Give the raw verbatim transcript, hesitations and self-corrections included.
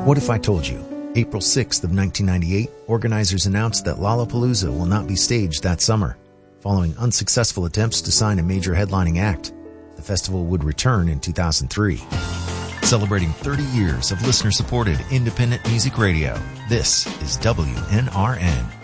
What if I told you? April sixth of nineteen ninety-eight, organizers announced that Lollapalooza will not be staged that summer. Following unsuccessful attempts to sign a major headlining act, the festival would return in two thousand three. Celebrating thirty years of listener-supported independent music radio, this is W N R N.